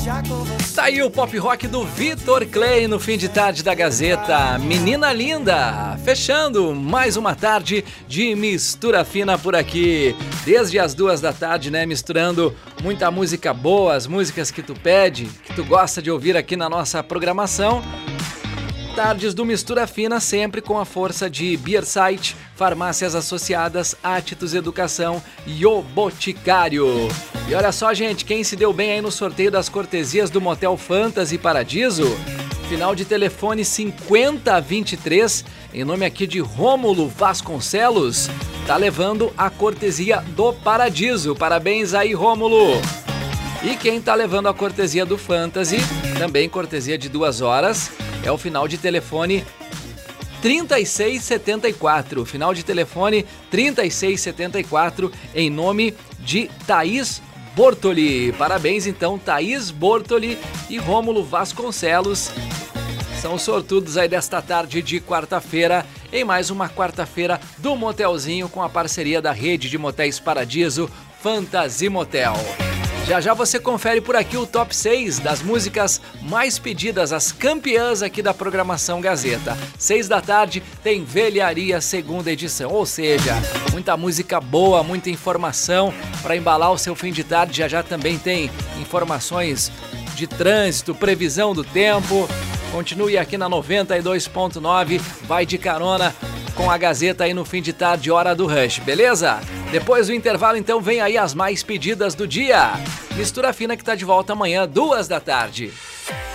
Tá aí o pop rock do Vitor Clay no fim de tarde da Gazeta. Menina linda, fechando mais uma tarde de mistura fina por aqui. Desde as 2 da tarde, né? Misturando muita música boa, as músicas que tu pede, que tu gosta de ouvir aqui na nossa programação. Tardes do Mistura Fina, sempre com a força de Beersite, Farmácias Associadas, Atitus Educação e O Boticário. E olha só, gente, quem se deu bem aí no sorteio das cortesias do Motel Fantasy Paradiso, final de telefone 5023, em nome aqui de Rômulo Vasconcelos, tá levando a cortesia do Paradiso. Parabéns aí, Rômulo! E quem tá levando a cortesia do Fantasy, também cortesia de 2 horas, é o final de telefone 3674. Final de telefone 3674, em nome de Thaís Bortoli. Parabéns então, Thaís Bortoli e Rômulo Vasconcelos. São os sortudos aí desta tarde de quarta-feira, em mais uma quarta-feira do Motelzinho, com a parceria da rede de motéis Paradiso, Fantasy Motel. Já já você confere por aqui o top 6 das músicas mais pedidas, as campeãs aqui da programação Gazeta. 6 da tarde tem Velharia segunda edição, ou seja, muita música boa, muita informação para embalar o seu fim de tarde. Já já também tem informações de trânsito, previsão do tempo. Continue aqui na 92.9, vai de carona com a Gazeta aí no fim de tarde, hora do rush, beleza? Depois do intervalo, então, vem aí as mais pedidas do dia. Mistura Fina que tá de volta amanhã, 2 da tarde.